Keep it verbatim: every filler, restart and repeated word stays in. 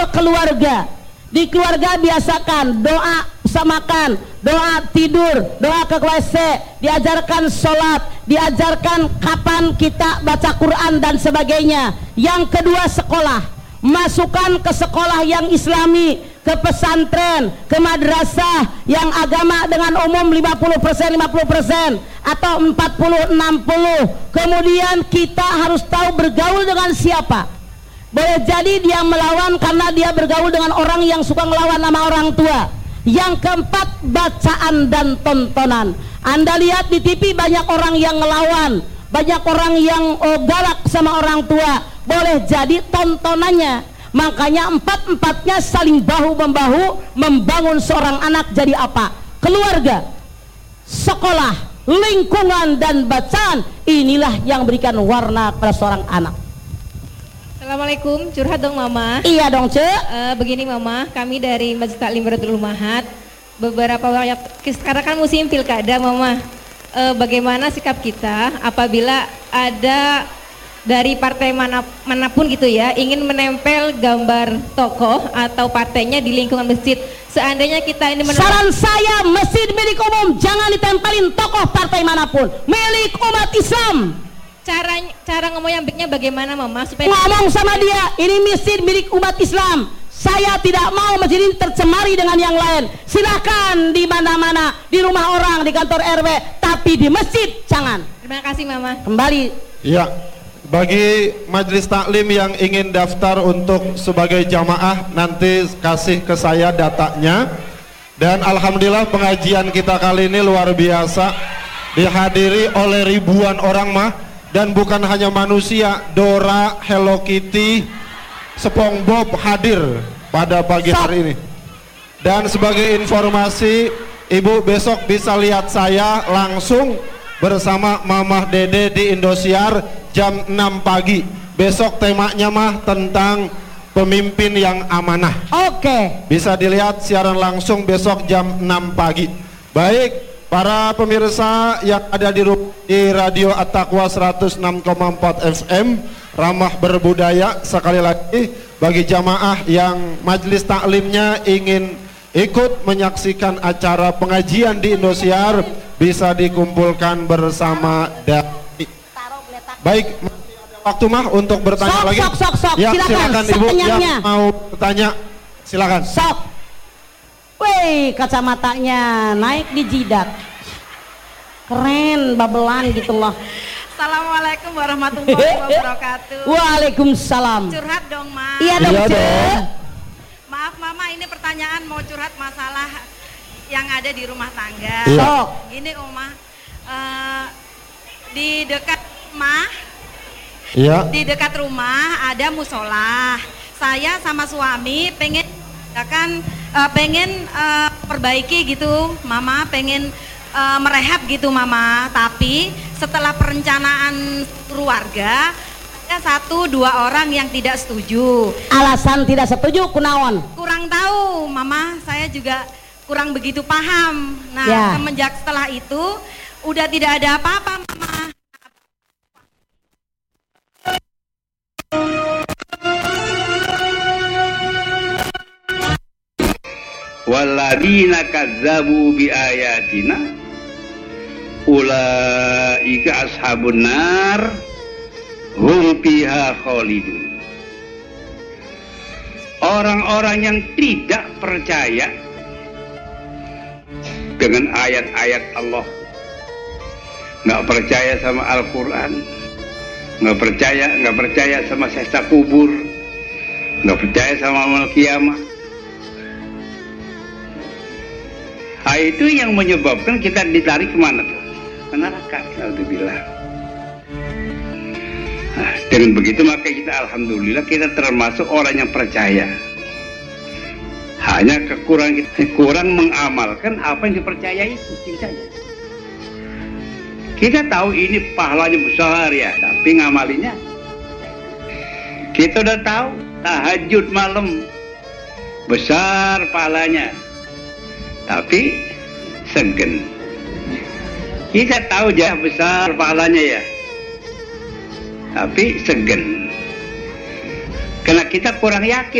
keluarga. Di keluarga biasakan doa samakan, doa tidur, doa ke W C, diajarkan sholat, diajarkan kapan kita baca Quran dan sebagainya. Yang kedua, sekolah, masukkan ke sekolah yang islami, ke pesantren, ke madrasah yang agama dengan umum lima puluh persen lima puluh persen atau empat puluh enam puluh. Kemudian kita harus tahu bergaul dengan siapa. Boleh jadi dia melawan karena dia bergaul dengan orang yang suka melawan nama orang tua. Yang keempat, bacaan dan tontonan. Anda lihat di T V banyak orang yang ngelawan, banyak orang yang oh, galak sama orang tua. Boleh jadi tontonannya. Makanya empat-empatnya saling bahu-membahu membangun seorang anak jadi apa? Keluarga, sekolah, lingkungan, dan bacaan. Inilah yang berikan warna pada seorang anak. Assalamualaikum, curhat dong Mama. Iya dong Ce. Uh, begini Mama, kami dari Masjid Taklim Baratul Umahat. Beberapa waktu sekarang kan musim pilkada Mama. Uh, bagaimana sikap kita apabila ada dari partai mana, manapun gitu ya ingin menempel gambar tokoh atau partainya di lingkungan masjid. Seandainya kita ini menolak. Saran saya, masjid milik umum jangan ditempelin tokoh partai manapun, milik umat Islam. Cara cara ngomong yang baiknya bagaimana Mama supaya ngomong sama dia, ini masjid milik umat Islam. Saya tidak mau masjid ini tercemari dengan yang lain. Silakan di mana-mana, di rumah orang, di kantor R W, tapi di masjid jangan. Terima kasih Mama. Kembali. Iya. Bagi majelis taklim yang ingin daftar untuk sebagai jamaah, nanti kasih ke saya datanya. Dan alhamdulillah pengajian kita kali ini luar biasa, dihadiri oleh ribuan orang mah. Dan bukan hanya manusia, Dora, Hello Kitty, SpongeBob hadir pada pagi hari ini. Dan sebagai informasi, Ibu besok bisa lihat saya langsung bersama Mamah Dede di Indosiar jam enam pagi. Besok temanya mah tentang pemimpin yang amanah. Oke. Bisa dilihat siaran langsung besok jam enam pagi. Baik. Para pemirsa yang ada di, di Radio At-Taqwa seratus enam koma empat F M ramah berbudaya, sekali lagi bagi jamaah yang majelis taklimnya ingin ikut menyaksikan acara pengajian di Indosiar bisa dikumpulkan bersama dai. Baik, waktu mah untuk bertanya sok, lagi. Sok, sok, sok. Ya, silakan, silakan Ibu yang mau bertanya, silakan. Sok. Wih, kacamatanya naik di jidat, keren, babelan gitu loh. Assalamualaikum warahmatullahi wabarakatuh. Waalaikumsalam. Curhat dong Ma. Iya dong, iya Maaf Mama, ini pertanyaan mau curhat masalah yang ada di rumah tangga. Iya. Sok. Gini Oma, uh, di dekat rumah, iya. di dekat rumah ada musola. Saya sama suami pengen kan uh, pengen uh, perbaiki gitu Mama, pengen uh, merehab gitu Mama, tapi setelah perencanaan keluarga ada satu dua orang yang tidak setuju. Alasan tidak setuju kunaon? Kurang tahu Mama, saya juga kurang begitu paham. Nah ya. Semenjak setelah itu udah tidak ada apa-apa Mama. Walladzina kadzabu biayatina ulaika ashabun nar hum fiha khalidun. Orang-orang yang tidak percaya dengan ayat-ayat Allah, nggak percaya sama Al-Quran, nggak percaya nggak percaya sama siksa kubur, nggak percaya sama amal kiamat. Nah, itu yang menyebabkan kita ditarik kemana tuh? Ke neraka. Alhamdulillah. Nah, dengan begitu maka kita alhamdulillah kita termasuk orang yang percaya. Hanya kekurangan kita kurang mengamalkan apa yang dipercayai itu saja. Kita tahu ini pahalanya besar ya, tapi ngamalinya. Kita udah tahu tahajud malam besar pahalanya, tapi segen. Kita tahu jah besar pahalanya ya, tapi segen. Karena kita kurang yakin.